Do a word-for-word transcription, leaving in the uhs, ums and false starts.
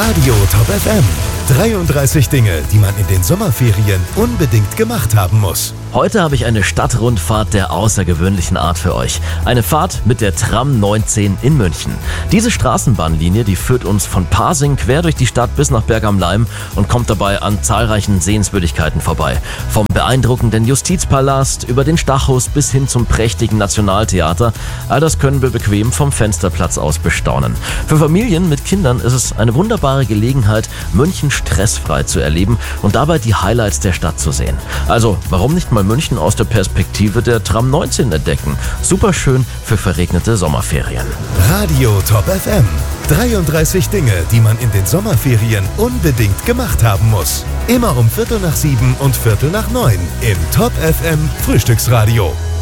Radio Top F M. dreiunddreißig Dinge, die man in den Sommerferien unbedingt gemacht haben muss. Heute habe ich eine Stadtrundfahrt der außergewöhnlichen Art für euch. Eine Fahrt mit der Tram neunzehn in München. Diese Straßenbahnlinie, die führt uns von Pasing quer durch die Stadt bis nach Berg am Laim und kommt dabei an zahlreichen Sehenswürdigkeiten vorbei. Vom beeindruckenden Justizpalast über den Stachus bis hin zum prächtigen Nationaltheater. All das können wir bequem vom Fensterplatz aus bestaunen. Für Familien mit Kindern ist es eine wunderbare Gelegenheit, München stressfrei zu erleben und dabei die Highlights der Stadt zu sehen. Also, warum nicht mal München aus der Perspektive der Tram neunzehn entdecken? Super schön für verregnete Sommerferien. Radio Top F M. dreiunddreißig Dinge, die man in den Sommerferien unbedingt gemacht haben muss. Immer um Viertel nach sieben und Viertel nach neun im Top F M Frühstücksradio.